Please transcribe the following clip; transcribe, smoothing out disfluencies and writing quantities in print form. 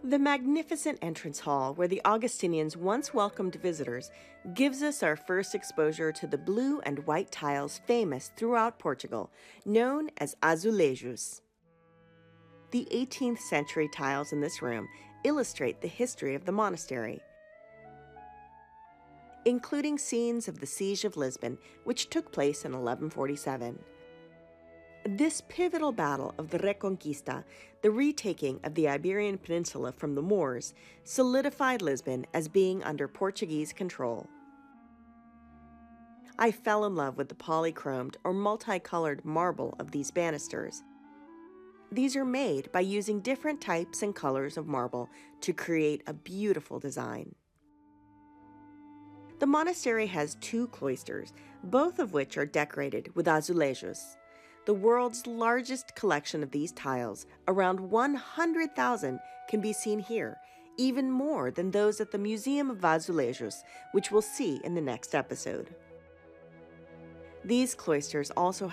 The magnificent entrance hall where the Augustinians once welcomed visitors gives us our first exposure to the blue and white tiles famous throughout Portugal, known as azulejos. The 18th century tiles in this room illustrate the history of the monastery, including scenes of the Siege of Lisbon, which took place in 1147. This pivotal battle of the Reconquista, the retaking of the Iberian Peninsula from the Moors, solidified Lisbon as being under Portuguese control. I fell in love with the polychromed or multicolored marble of these banisters. These are made by using different types and colors of marble to create a beautiful design. The monastery has two cloisters, both of which are decorated with azulejos. The world's largest collection of these tiles, around 100,000, can be seen here, even more than those at the Museum of Azulejos, which we'll see in the next episode. These cloisters also